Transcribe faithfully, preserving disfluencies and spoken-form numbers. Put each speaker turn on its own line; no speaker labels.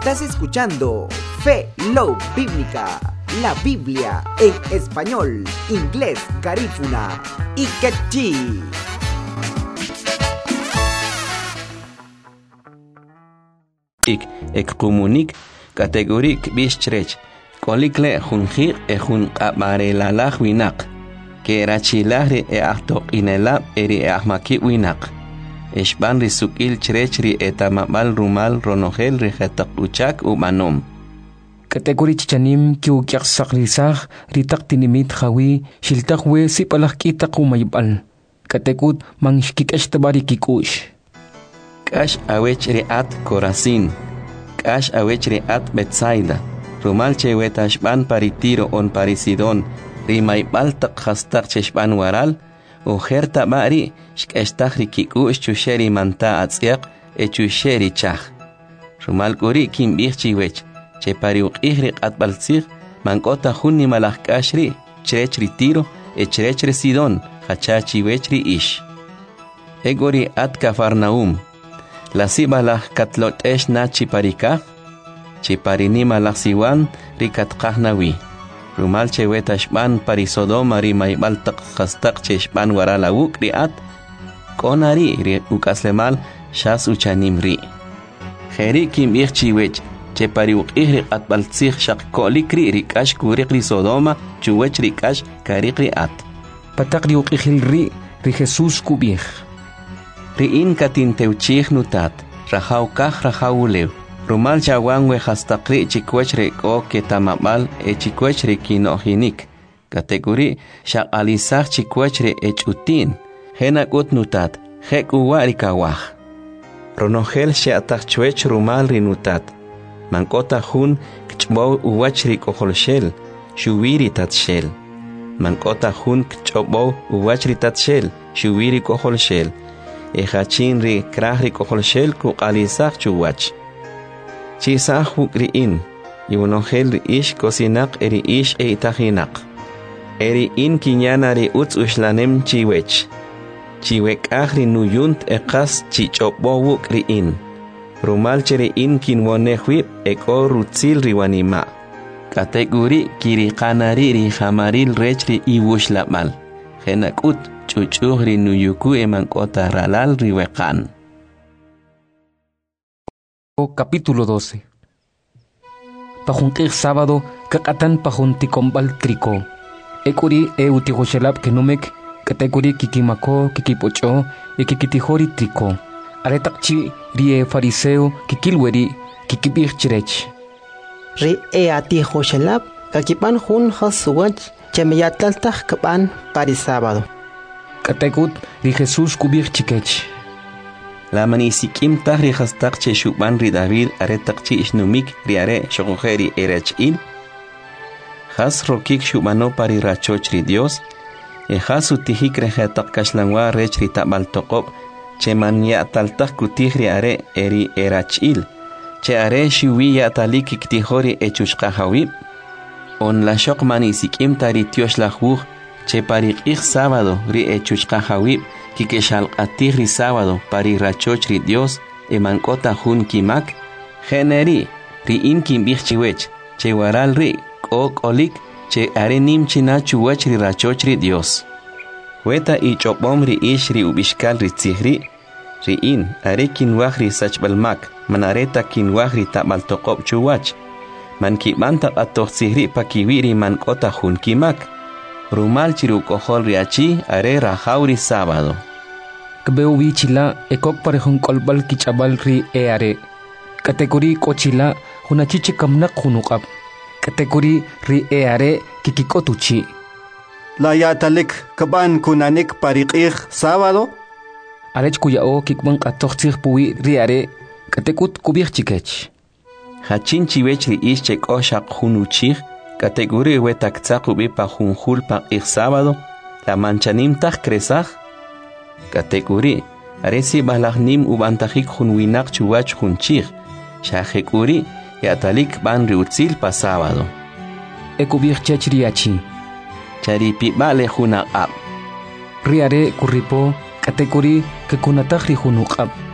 Estás escuchando Fe Love Bíblica, la Biblia en español, inglés, garífuna y quechí.
Ik ek komunik kategorik bistrech kolikle junjir e jun qabarelalaj winak que rachilahri e ahtok inelab eri e ahmaki winak Eshban risukil chrechri etamabal rumal ronogel rijetak uchak umanom.
Kategori chichanim ki ukiak sakrisah ritak tinimit hawi shiltak we sipalak kita kumaybal. Kategut mangshkikesh tabari kikush.
Kash awech riat Corazin. Kash awech riat Betsaida. Rumal cheweta shban paritiro on parisidon. Rimaybal tak hastak cheshban waral. Ujer tabari shkeshtahri kikush chusheri manta atziak e chusheri chach. Rumal kuri kim bichchiwech. Che pariuk ihrik atbalzig mankota junni malach kashri chrechri tiro e chrechri sidon hachachi wechri ish. Egori at Cafarnaum. La sibalach katlot esh na chiparikach. Chiparini malach siwan rikat kahnawi. Rumal cheweta shban parisodoma ri maybal tak khastak cheshban warala uk riat. Konari ri ukaslemal shas uchanim ri. Kheri kim ichchiwech. Che pariuk ihrik at baltzig shak kolikri rikash kurikri Sodoma chuwech rikash karikri at.
Patakri ukihil ri ri Jesus kubih.
Ri in katin teuchig nutat, rahaw kah rahaw ulew. Rumal chawan we hastakri chikwech reko ketamabal e chikwech rekinohinik. Kategori shak alisach chikwech re echutin. Henakut nutat, hek uwa rikawah. Ronogel she atachwech rumal rinutat. Mankota hun kchbow uwachri koholshel, shuwiri tatshel. Mankota hun kchobow uwachri tatshel, shuwiri koholshel. Ejachin ri krahri koholshel kukalisach chuwach. Chisah hukri in, yunohel ri ish kosinak eri ish e itahinak. Eri in kinyana ri utz ushlanem chiwech. Chiwek ahri nuyunt ekas chichobowuk ri in. Rumal chere in kinwonehwip eko rutzil riwanima. Kategori kiri kanari ri hamaril rechri iwushlamal. Henakut chuchuhri nuyuku emankota ralal riwekan.
Capítulo doce. Pajunkir sábado kakatan pajunticombal trico. Ekuri e utihoshelab kenumek kategori kikimako kikipocho e kikitihori trico. Aretakchi rie fariseo kikilweri kikibirchirech.
Ri e ati hoshelab kakipan hun hasuwach chemeyatlaltah kapan parisábado.
Kategut ri Jesus kubirchikech.
La manisikim tahri hastak che shuban ri David aretakchi ishnumik riare shogojeri erechil. Has rokik shubano pari rachoch ri Dios. E has utihik rehetak kashlangwa rech ri tabal tokop. Che man ya taltak kutihri are eri erachil. Che are shiwi ya talik iktihori echushkahawib. On la shok manisikim tari tiosh la juj. Che parik ik sábado ri echushkahawib. Kikeshal atihri sábado pari rachoch ri Dios. E mankota hun kimak. Generi ri in kim bichchiwech. Che waral ri ok olik. Che are nim china chuwech ri rachoch ri Dios. Weta i chopom ri ish ri ubishkal ri tzihri. Ri in, are kinwah ri sachbalmak, manareta kinwah ri tabal tokop chuwach. Man kibanta atoh tzihri pa kiwiri man kota hun kimak. Rumal chiru kohol ri achi, are rahaw ri sábado.
Kbeu bichila ekok parehun kolbal kichabal ri e are. Kategori kochila hunachichi kamnak hunukap. Kategori ri e are kikikotuchi.
La yatalik kaban kunanik pariqih sábado.
Arech kuyao kikban atoxir puwi riare katekut kubirchikech.
Hachin chiwech ri ish chek oshak hunuchih. Kategori wetak tzakubi pa junjul pa ik sábado. La manchanim tak kresach. Kategori aresi balahnim ubantajik junwinak chuwach junchih. Shahekuri yatalik ban riutzil pa sábado.
Ekubirchech riachi.
Charipi bale juna ab.
Riare kuripo kategori ke kunatahri hunukab.